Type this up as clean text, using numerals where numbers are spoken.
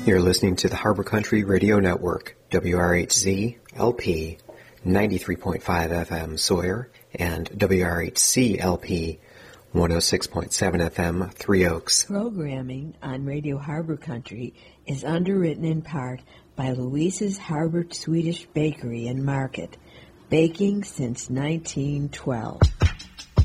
You're listening to the Harbor Country Radio Network, WRHZ LP 93.5 FM Sawyer and WRHC LP 106.7 FM Three Oaks. Programming on Radio Harbor Country is underwritten in part by Louise's Harbor Swedish Bakery and Market, baking since 1912.